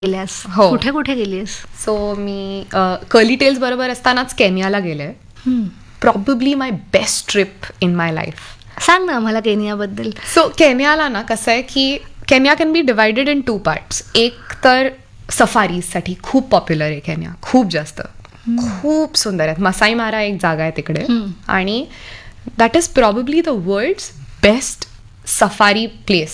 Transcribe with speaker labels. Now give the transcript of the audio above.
Speaker 1: गेल्यास
Speaker 2: हो.
Speaker 1: कुठे कुठे गेलीस?
Speaker 2: सो मी कर्ली टेल्स बरोबर असतानाच केनियाला गेले. Probably my best trip in my life.
Speaker 1: सांग ना आम्हाला केनियाबद्दल.
Speaker 2: सो केनियाला ना कसं आहे की Kenya can be divided in 2 parts. एक तर सफारीसाठी खूप पॉप्युलर आहे केनिया, खूप जास्त, खूप सुंदर आहेत. मसाई मारा एक जागा आहे तिकडे आणि that is probably the world's best safari place.